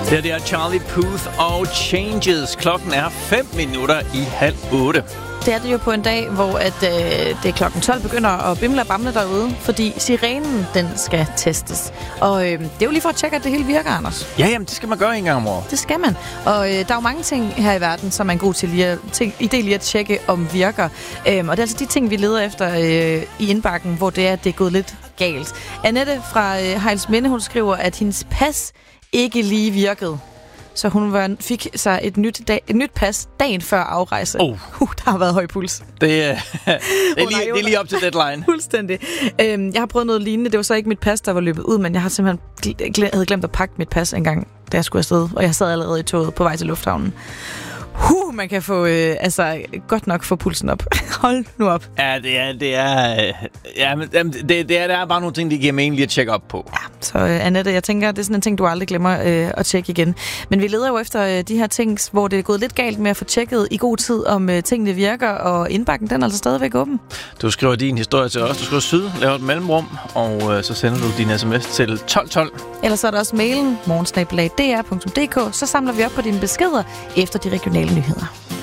Det er Charlie Puth og Changes. Klokken er 7:05. Det er det jo på en dag, hvor det er klokken 12 begynder at bimle og bamle derude, fordi sirenen, den skal testes. Og det er jo lige for at tjekke, at det hele virker, Anders. Ja, jamen, det skal man gøre en gang om året. Det skal man. Og der er jo mange ting her i verden, som er en god idé lige at tjekke, om virker. Og det er altså de ting, vi leder efter i indbakken, hvor det er gået lidt galt. Annette fra Hejlsminde, hun skriver, at hendes pas ikke lige virkede. Så hun fik sig et nyt pas dagen før afrejse. Der har været høj puls. Det er lige op til deadline. Fuldstændig. Jeg har prøvet noget lignende. Det var så ikke mit pas, der var løbet ud, men jeg har simpelthen havde glemt at pakke mit pas en gang, da jeg skulle afsted. Og jeg sad allerede i toget på vej til lufthavnen. Man kan få godt nok få pulsen op. Hold nu op. Ja, det er bare nogle ting, de giver mening lige at tjekke op på. Ja, så Annette, jeg tænker, det er sådan en ting, du aldrig glemmer at tjekke igen. Men vi leder jo efter de her ting, hvor det er gået lidt galt med at få tjekket i god tid, om tingene virker, og indbakken, den er altså stadigvæk åben. Du skriver din historie til os. Du skriver syd, laver et mellemrum, og så sender du din sms til 1212. Ellers er der også mailen morgen@dr.dk. Så samler vi op på dine beskeder efter de regionale nyheder.